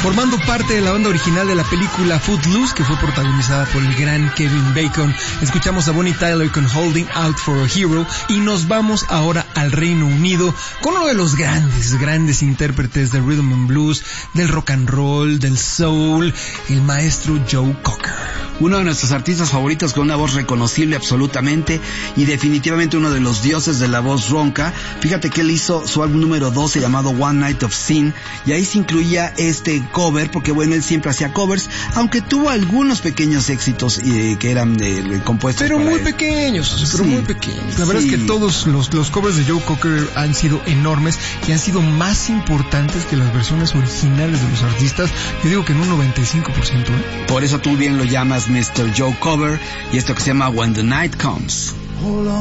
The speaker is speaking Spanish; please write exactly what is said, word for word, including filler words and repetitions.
Formando parte de la banda original de la película Footloose, que fue protagonizada por el gran Kevin Bacon, escuchamos a Bonnie Tyler con Holding Out for a Hero y nos vamos ahora al Reino Unido con uno de los grandes, grandes intérpretes del rhythm and blues, del rock and roll, del soul, el maestro Joe Cocker. Uno de nuestros artistas favoritos con una voz reconocible absolutamente y definitivamente uno de los dioses de la voz ronca. Fíjate que él hizo su álbum número doce llamado One Night of Sin y ahí se incluía este cover, porque bueno, él siempre hacía covers, aunque tuvo algunos pequeños éxitos eh, que eran eh, compuestos pero para muy él. pequeños, pero Sí. muy pequeños. La verdad Sí. es que todos los, los covers de Joe Cocker han sido enormes y han sido más importantes que las versiones originales de los artistas. Yo digo que en un noventa y cinco por ciento, ¿eh? Por eso tú bien lo llamas mister Joe Cover y esto que se llama When the Night Comes. Hold on.